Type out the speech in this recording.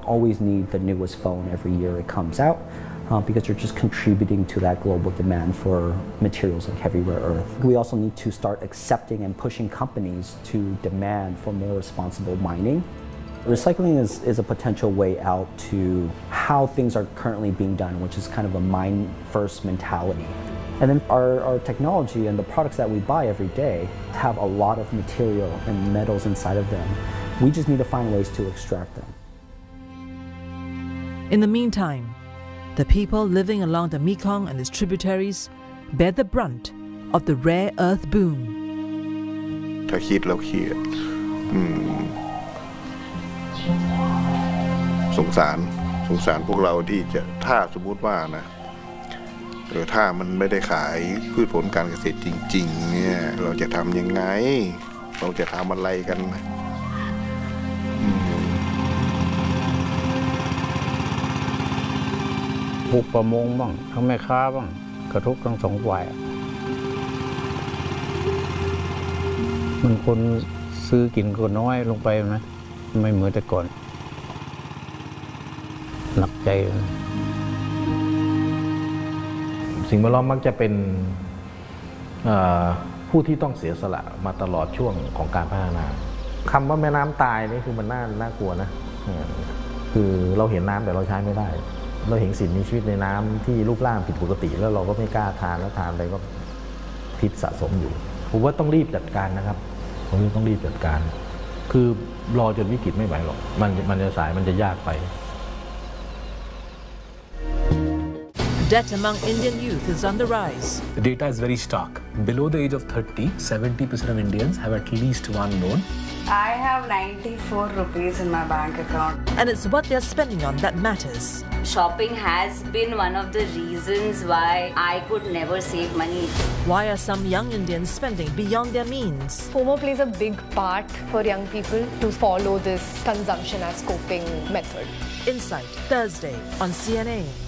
always need the newest phone every year it comes out because you're just contributing to that global demand for materials like heavy rare earth. We also need to start accepting and pushing companies to demand for more responsible mining. Recycling is a potential way out to how things are currently being done, which is kind of a mine-first mentality. And then our technology and the products that we buy every day have a lot of material and metals inside of them. We just need to find ways to extract them. In the meantime, the people living along the Mekong and its tributaries bear the brunt of the rare earth boom. ถ้าคิดแล้วเครียดสงสารพวกเราที่จะถ้าสมมุติว่านะถ้ามันไม่ได้ขายพืชผลการเกษตรจริงๆเนี่ยเราจะทำยังไงเราจะทำอะไรกันผู้ประมงบ้างทั้งแม่ค้าบ้างกระทบทั้งสองฝ่ายมันคนซื้อกินก็น้อยลงไปนะไม่เหมือนแต่ก่อนหนักใจสิ่งแวดล้อมมักจะเป็นผู้ที่ต้องเสียสละมาตลอดช่วงของการพัฒนาคำว่าแม่น้ำตายนี่คือมันน่ากลัวนะคือเราเห็นน้ำแต่เราใช้ไม่ได้เราเห็นสิ่งมีชีวิตในน้ำที่รูปร่างผิดปกติแล้วเราก็ไม่กล้าทานแล้วทานไปก็พิษสะสมอยู่ผมว่าต้องรีบจัดการนะครับผมว่าต้องรีบจัดการคือรอจนวิกฤตไม่ไหวหรอกมันจะสายมันจะยากไป Debt among Indian youth is on the rise. The data is very stark. Below the age of 30, 70% of Indians have at least one loan. I have 94 rupees in my bank account. And it's what they're spending on that matters. Shopping has been one of the reasons why I could never save money. Why are some young Indians spending beyond their means? FOMO plays a big part for young people to follow this consumption as coping method. Insight, Thursday on CNA.